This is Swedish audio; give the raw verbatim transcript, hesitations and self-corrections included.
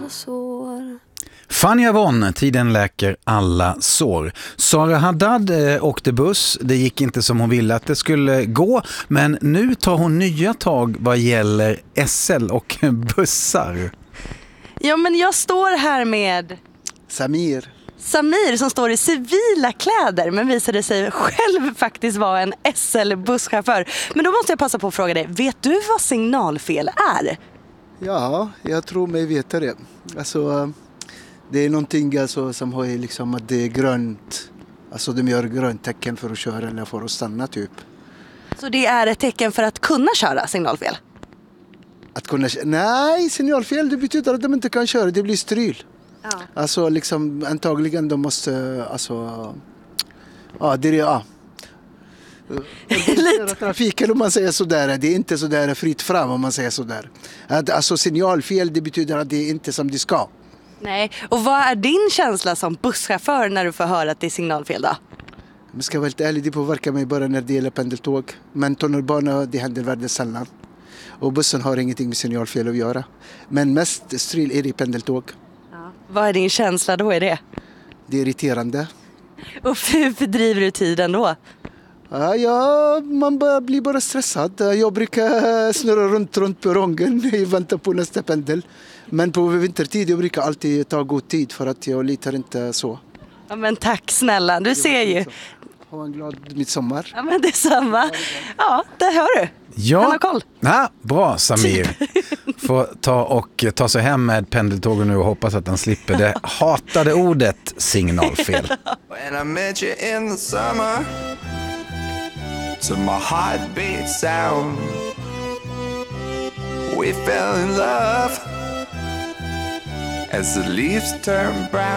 alla sår. Fania Von, tiden läker alla sår. Sara Haddad eh, åkte buss. Det gick inte som hon ville att det skulle gå. Men nu tar hon nya tag vad gäller S L och bussar. Ja, men jag står här med Samir. Samir som står i civila kläder men visade sig själv faktiskt vara en S L-busschaufför. Men då måste jag passa på att fråga dig, vet du vad signalfel är? Ja, jag tror mig veta det. Alltså, det är någonting alltså, som har liksom att det är grönt. Alltså de gör grönt tecken för att köra eller för att stanna typ. Så det är ett tecken för att kunna köra signalfel? Att kunna, nej, signalfel det betyder att de inte kan köra, det blir stryl. Ja. Alltså liksom antagligen de måste, alltså, ja det är ja. Trafiken om man säger sådär, det är inte sådär fritt fram om man säger sådär. Att, alltså signalfel det betyder att det är inte som det ska. Nej, och vad är din känsla som busschaufför när du får höra att det är signalfel då? Jag ska vara helt ärlig, det påverkar mig bara när det gäller pendeltåg. Men tunnelbana, det händer väldigt sällan. Och bussen har ingenting med signalfel att göra. Men mest stryl är det i pendeltåg. Ja. Vad är din känsla då i det? Det är irriterande. Och hur fördriver du tiden då? Ja, ja, man bara, blir bara stressad. Jag brukar snurra runt, runt på rongen i väntan på nästa pendel. Men på vintertid jag brukar alltid ta god tid för att jag litar inte så. Ja, men tack snälla, du ser ju. Ha en glad midsommar. Ja, men det är samma. Ja, det hör du. Ja. Han har koll. Ja, bra Samir. Får ta och ta sig hem med pendeltågen nu och hoppas att den slipper det hatade ordet signalfel. When I met you in the summer, to my heartbeat sound, we fell in love as the leaves turn brown.